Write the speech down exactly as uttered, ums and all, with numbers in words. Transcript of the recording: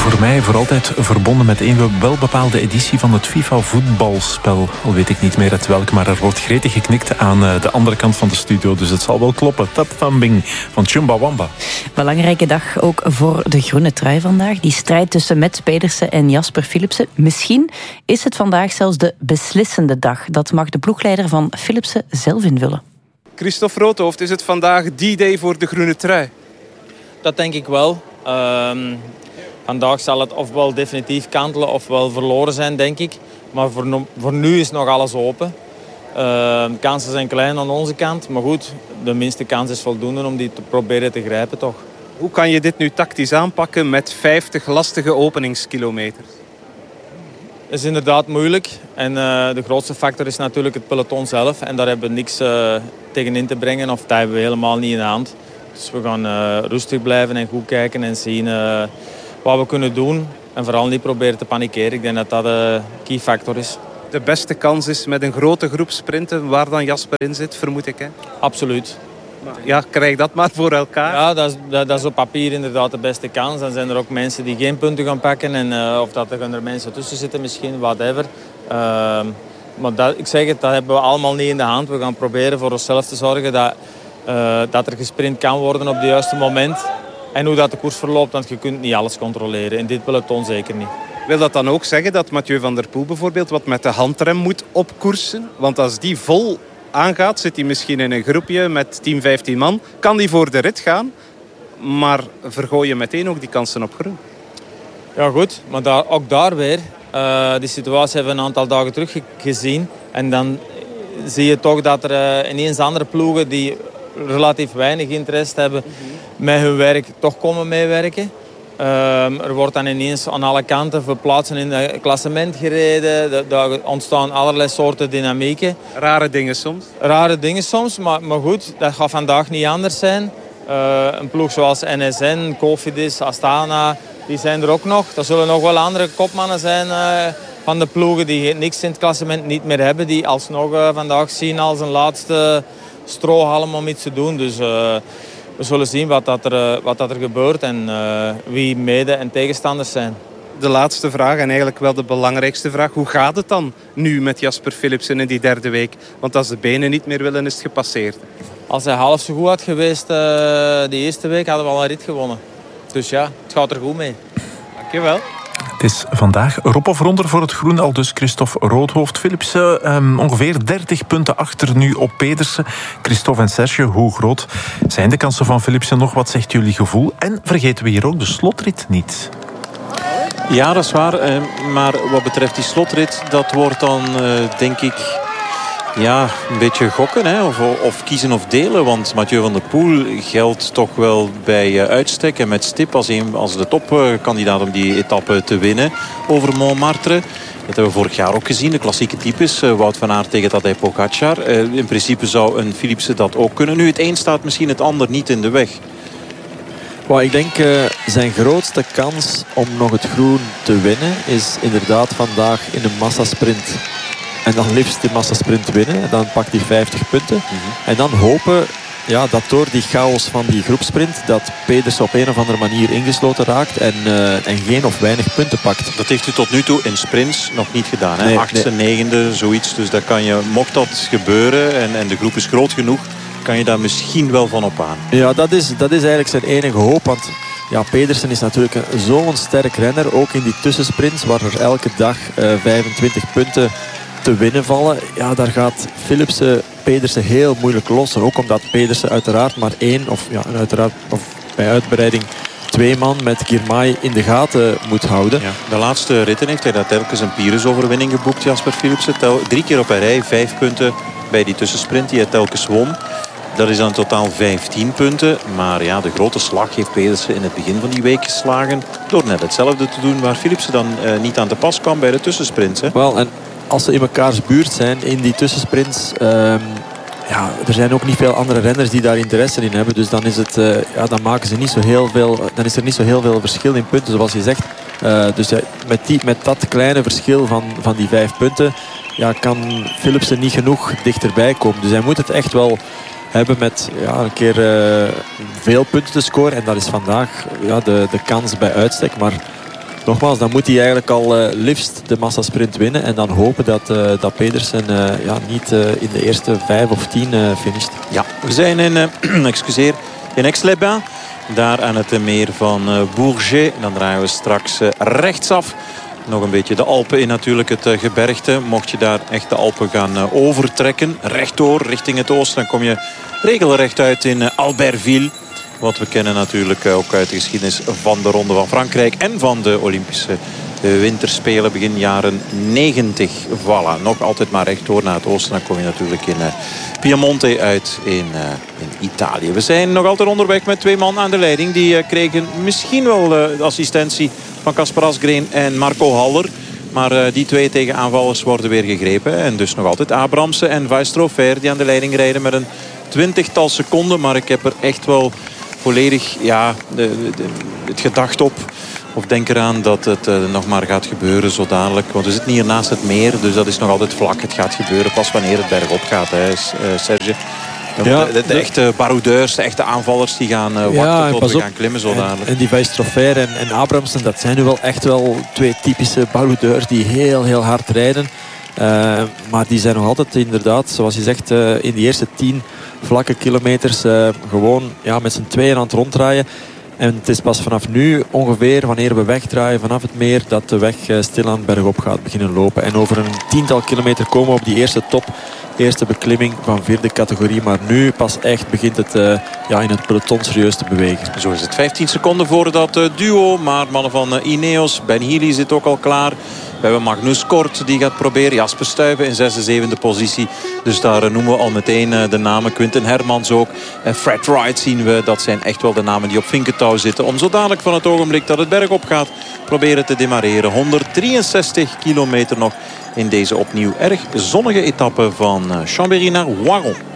voor mij voor altijd verbonden met een welbepaalde editie van het FIFA-voetbalspel. Al weet ik niet meer uit welk, maar er wordt gretig geknikt aan de andere kant van de studio. Dus het zal wel kloppen. Tap Thumbing van Chumbawamba. Belangrijke dag ook voor de groene trui vandaag. Die strijd tussen Mats Pedersen en Jasper Philipsen. Misschien is het vandaag zelfs de beslissende dag. Dat mag de ploegleider van Philipsen zelf invullen. Christophe Roodhoofd, is het vandaag die day voor de groene trui? Dat denk ik wel. Uh, vandaag zal het ofwel definitief kantelen ofwel verloren zijn, denk ik. Maar voor, no- voor nu is nog alles open. Uh, de kansen zijn klein aan onze kant. Maar goed, de minste kans is voldoende om die te proberen te grijpen, toch. Hoe kan je dit nu tactisch aanpakken met vijftig lastige openingskilometers? Dat is inderdaad moeilijk. En uh, de grootste factor is natuurlijk het peloton zelf. En daar hebben we niks uh, tegen in te brengen. Of dat hebben we helemaal niet in de hand. Dus we gaan uh, rustig blijven en goed kijken en zien uh, wat we kunnen doen. En vooral niet proberen te panikeren. Ik denk dat dat de key factor is. De beste kans is met een grote groep sprinten waar dan Jasper in zit, vermoed ik, hè? Absoluut. Ja, krijg dat maar voor elkaar. Ja, dat is, dat, dat is op papier inderdaad de beste kans. Dan zijn er ook mensen die geen punten gaan pakken. En, uh, of dat er gaan er mensen tussen zitten misschien, whatever. Uh, maar dat, ik zeg het, dat hebben we allemaal niet in de hand. We gaan proberen voor onszelf te zorgen dat, uh, dat er gesprint kan worden op het juiste moment. En hoe dat de koers verloopt, want je kunt niet alles controleren. In dit peloton zeker niet. Wil dat dan ook zeggen dat Mathieu van der Poel bijvoorbeeld wat met de handrem moet opkoersen? Want als die vol aangaat, zit hij misschien in een groepje met tien, vijftien man. Kan die voor de rit gaan, maar vergooi je meteen ook die kansen op groen. Ja goed, maar daar, ook daar weer. Uh, die situatie hebben we een aantal dagen terug gezien. En dan zie je toch dat er uh, ineens andere ploegen die relatief weinig interesse hebben met hun werk toch komen meewerken. Uh, er wordt dan ineens aan alle kanten verplaatsen in het klassement gereden. Daar ontstaan allerlei soorten dynamieken. Rare dingen soms. Rare dingen soms, maar, maar goed, dat gaat vandaag niet anders zijn. Uh, een ploeg zoals N S N, Cofidis, Astana, die zijn er ook nog. Er zullen nog wel andere kopmannen zijn uh, van de ploegen die niks in het klassement niet meer hebben. Die alsnog uh, vandaag zien als een laatste strohalm om iets te doen. Dus uh, we zullen zien wat, dat er, wat dat er gebeurt en uh, wie mede- en tegenstanders zijn. De laatste vraag en eigenlijk wel de belangrijkste vraag. Hoe gaat het dan nu met Jasper Philipsen in die derde week? Want als de benen niet meer willen, is het gepasseerd. Als hij half zo goed had geweest uh, die eerste week, hadden we al een rit gewonnen. Dus ja, het gaat er goed mee. Dankjewel. Het is vandaag erop of eronder voor het groen, al dus Christophe Roodhoofd. Philipsen um, ongeveer dertig punten achter nu op Pedersen. Christophe en Serge, hoe groot zijn de kansen van Philipsen nog? Wat zegt jullie gevoel? En vergeten we hier ook de slotrit niet. Ja, dat is waar. Maar wat betreft die slotrit, dat wordt dan, denk ik, ja, een beetje gokken. Hè? Of, of kiezen of delen. Want Mathieu van der Poel geldt toch wel bij uitstek en met stip als, een, als de topkandidaat om die etappe te winnen over Montmartre. Dat hebben we vorig jaar ook gezien. De klassieke types. Wout van Aert tegen Tadej Pogacar. In principe zou een Philipsen dat ook kunnen. Nu, het een staat misschien het ander niet in de weg. Well, ik denk uh, zijn grootste kans om nog het groen te winnen is inderdaad vandaag in een massasprint. En dan liefst de massasprint winnen. En dan pakt hij vijftig punten. Mm-hmm. En dan hopen ja, dat door die chaos van die groepsprint dat Pedersen op een of andere manier ingesloten raakt en, uh, en geen of weinig punten pakt. Dat heeft u tot nu toe in sprints nog niet gedaan. Hè? Nee, Achtste, nee. negende, zoiets. Dus daar kan je, mocht dat gebeuren en, en de groep is groot genoeg, kan je daar misschien wel van op aan. Ja, dat is, dat is eigenlijk zijn enige hoop. Want ja, Pedersen is natuurlijk zo'n sterk renner. Ook in die tussensprints waar er elke dag uh, vijfentwintig punten te winnen vallen. Ja, daar gaat Philipsen Pedersen heel moeilijk lossen. Ook omdat Pedersen uiteraard maar één of, ja, uiteraard, of bij uitbreiding twee man met Girmay in de gaten moet houden. Ja, de laatste ritten heeft hij daar telkens een Pyrrhus-overwinning geboekt, Jasper Philipsen. Tel, drie keer op een rij, vijf punten bij die tussensprint die hij telkens won. Dat is dan totaal vijftien punten. Maar ja, de grote slag heeft Pedersen in het begin van die week geslagen door net hetzelfde te doen waar Philipsen dan uh, niet aan te pas kwam bij de tussensprints. Hè. Wel, en als ze in mekaars buurt zijn in die tussensprints, um, ja, er zijn ook niet veel andere renners die daar interesse in hebben. Dus dan is het, uh, ja, dan maken ze niet zo heel veel, dan is er niet zo heel veel verschil in punten, zoals je zegt. Uh, dus ja, met, die, met dat kleine verschil van, van die vijf punten, ja, kan Philipsen niet genoeg dichterbij komen. Dus hij moet het echt wel hebben met ja, een keer uh, veel punten te scoren. En dat is vandaag ja, de, de kans bij uitstek. Maar nogmaals, dan moet hij eigenlijk al uh, liefst de massasprint winnen. En dan hopen dat, uh, dat Pedersen uh, ja, niet uh, in de eerste vijf of tien uh, finisht. Ja, we zijn in, uh, excuseer, in Aix-les-Bains. Daar aan het meer van uh, Bourget. Dan draaien we straks uh, rechtsaf. Nog een beetje de Alpen in natuurlijk, het uh, gebergte. Mocht je daar echt de Alpen gaan uh, overtrekken. Rechtdoor richting het oosten. Dan kom je regelrecht uit in uh, Albertville. Wat we kennen natuurlijk uh, ook uit de geschiedenis van de Ronde van Frankrijk. En van de Olympische Winterspelen begin jaren negentig. Voilà, nog altijd maar rechtdoor naar het oosten. Dan kom je natuurlijk in uh, Piemonte uit in, uh, in Italië. We zijn nog altijd onderweg met twee man aan de leiding. Die uh, kregen misschien wel uh, de assistentie van Kasper Asgreen en Marco Haller. Maar uh, die twee tegenaanvallers worden weer gegrepen. En dus nog altijd Abramsen en Weistrofer die aan de leiding rijden met een twintigtal seconden. Maar ik heb er echt wel volledig ja, de, de, het gedacht op. Of denk eraan dat het uh, nog maar gaat gebeuren zo dadelijk. Want we zitten hier naast het meer. Dus dat is nog altijd vlak. Het gaat gebeuren pas wanneer het bergop gaat, hè, uh, Serge. Ja, de, de, de echte baroudeurs, de echte aanvallers die gaan uh, wachten ja, tot we op. gaan klimmen zo dadelijk. En, en die Weistrofer en, en Abramsen, dat zijn nu wel echt wel twee typische baroudeurs die heel heel hard rijden. Uh, maar die zijn nog altijd inderdaad, zoals je zegt, uh, in die eerste tien vlakke kilometers uh, gewoon ja, met z'n tweeën aan het ronddraaien. En het is pas vanaf nu ongeveer, wanneer we wegdraaien vanaf het meer, dat de weg uh, stilaan bergop gaat beginnen lopen. En over een tiental kilometer komen we op die eerste top. Eerste beklimming van vierde categorie. Maar nu pas echt begint het uh, ja, in het peloton serieus te bewegen. Zo is het. vijftien seconden voor dat uh, duo. Maar mannen van uh, Ineos, Ben Healy zit ook al klaar. We hebben Magnus Kort die gaat proberen. Jasper Stuyven in zesde, zevende positie. Dus daar uh, noemen we al meteen uh, de namen. Quinten Hermans ook. En Fred Wright zien we. Dat zijn echt wel de namen die op vinkentouw zitten. Om zo dadelijk van het ogenblik dat het bergop gaat proberen te demareren. honderddrieënzestig kilometer nog in deze opnieuw erg zonnige etappe van Chambéry naar Waron.